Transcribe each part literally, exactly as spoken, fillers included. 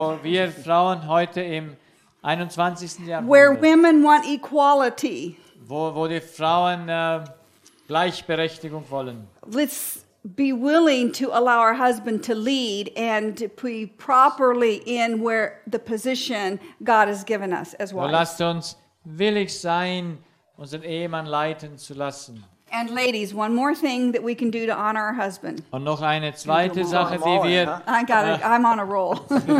Wir Frauen heute im einundzwanzigsten where Jahrhundert, women want equality. wo, wo die Frauen äh, Gleichberechtigung wollen. Let's be willing to allow our husband to lead and to be properly in where the position God has given us as So wives. lasst uns willig sein, unseren Ehemann leiten zu lassen. And ladies, one more thing that we can do to honor our husband. Und noch eine zweite Sache, die all in, wir, I got it. I'm on a roll.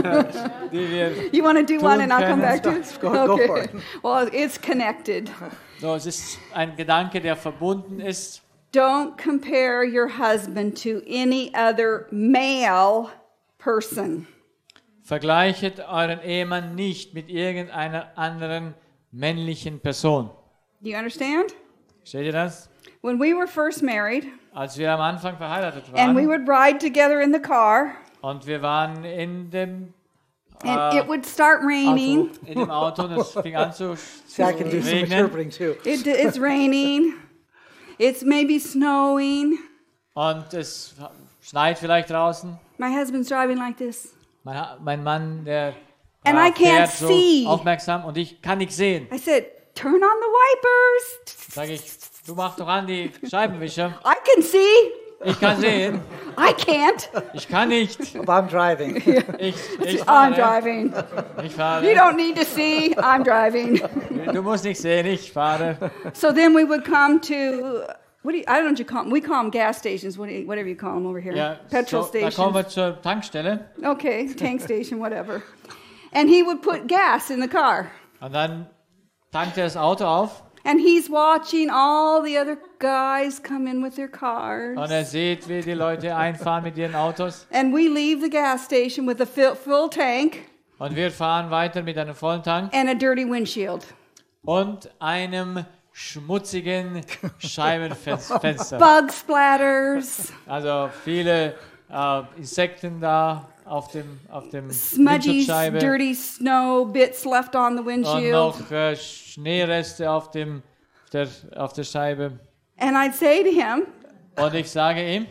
die wir You want to do one and I'll come können. back to it? Go- go Okay. for it. Well, it's connected. so, es ist ein Gedanke, der verbunden ist. Don't compare your husband to any other male person. Vergleichet euren Ehemann nicht mit irgendeiner anderen männlichen Person. Do you understand? Versteht ihr das? When we were first married Als wir am Anfang verheiratet and we waren would ride together in the car und wir waren in dem, and äh, it would start raining. in dem Auto und es fing an zu, See, I can do some regnen interpreting too. It, it's raining. It's maybe snowing. und es schneit vielleicht draußen. My husband's driving like this. Mein, Ha- mein Mann, der And äh, I can't fährt so see. aufmerksam und ich kann nichts sehen. I said, turn on the wipers. Sage ich, du mach doch an die Scheibenwischer. I can see. Ich kann sehen. I can't. Ich kann nicht. But I'm driving. Ich, ich I'm fahre. driving. Ich fahre. You don't need to see. I'm driving. Du musst nicht sehen, ich fahre. So then we would come to, what do you, I don't know what you call them. We call them gas stations, what do you, whatever you call them over here. Ja, Petrol so, da kommen wir stations. zur Tankstelle Okay, tank station, whatever. And he would put gas in the car. und dann tankt er das Auto auf And he's watching all the other guys come in with their cars. und er sieht, wie die Leute einfahren mit ihren Autos And we leave the gas station with a fill, full tank und wir fahren weiter mit einem vollen Tank and a dirty windshield. und einem schmutzigen Scheibenfenster. Bug splatters, Also viele äh, Insekten da auf dem auf dem smudgy, Windschutzscheibe dirty snow bits left on the und windshield. noch äh, Schneereste auf dem auf der auf der Scheibe. And I'd say to him, Und ich sage ihm,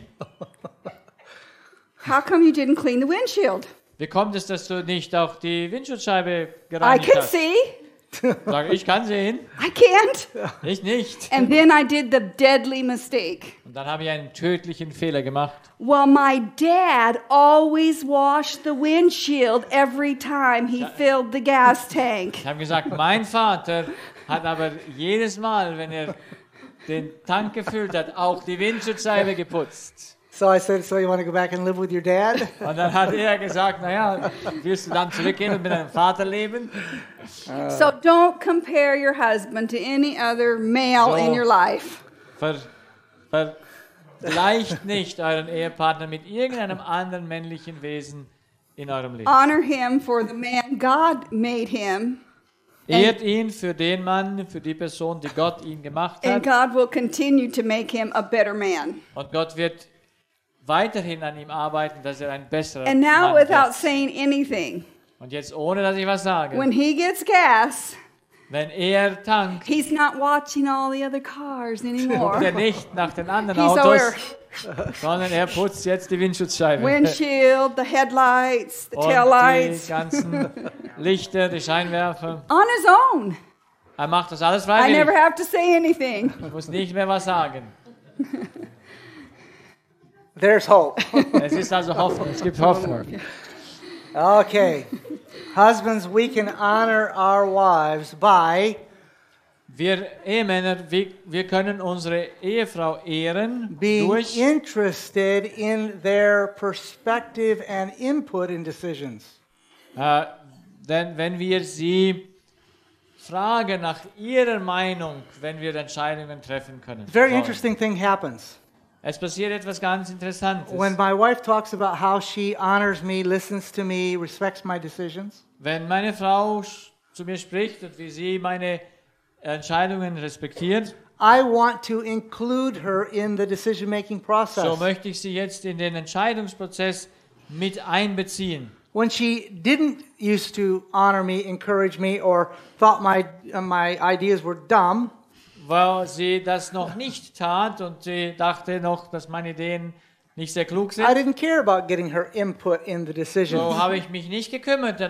how come you didn't clean the windshield? wie kommt es, dass du nicht auch die Windschutzscheibe I gereinigt can hast? see. Sage ich, kann sehen, I can't. ich nicht. And then I did the deadly mistake. Und dann habe ich einen tödlichen Fehler gemacht. Well, my dad always washed the windshield every time he filled the gas tank. Ich habe gesagt, mein Vater hat aber jedes Mal, wenn er den Tank gefüllt hat, auch die Windschutzscheibe geputzt. So I said, so you want to go back and live with your dad? Und dann hat er gesagt, naja, willst du dann zurückgehen und mit deinem Vater leben? So don't compare your husband to any other male So. in your life. Ver, vergleicht nicht euren Ehepartner mit irgendeinem anderen männlichen Wesen in eurem Leben. Honor him for the man God made him, Ehrt ihn für den Mann, für die Person, die Gott ihn gemacht and hat. God will continue to make him a better man. Und Gott wird weiterhin an ihm arbeiten, dass er ein besserer And now, Mann without wird. saying anything, Und jetzt, ohne dass ich was sage, when he gets gas, wenn er tankt, he's not watching all the other cars guckt er anymore. nicht nach den anderen He's over Autos, sondern er putzt jetzt die Windschutzscheibe. windshield, the headlights, the Und die taillights, ganzen Lichter, die Scheinwerfer. on his own. Er macht das alles I never freiwillig. have to say anything. Ich muss nicht mehr was sagen. There's hope. Es ist also Hoffnung, es gibt Hoffnung. Okay. Husbands, we can honor our wives by Wir Ehemänner, wir, wir können unsere Ehefrau ehren being durch, interested in their perspective and input in decisions. äh, denn wenn wir sie fragen nach ihrer Meinung, wenn wir Entscheidungen treffen können. Very sollen. interesting thing happens. Es passiert etwas ganz Interessantes. When my wife talks about how she honors me, listens to me, respects my decisions, Wenn meine Frau sch- zu mir spricht und wie sie meine Entscheidungen respektiert, I want to include her in the decision-making process. so möchte ich sie jetzt in den Entscheidungsprozess mit einbeziehen. When she didn't used to honor me, encourage me, or thought my uh, my ideas were dumb, Weil sie das noch nicht tat und sie dachte noch, dass meine Ideen nicht sehr klug I sind, didn't care about getting her input in the decision. so habe ich mich nicht gekümmert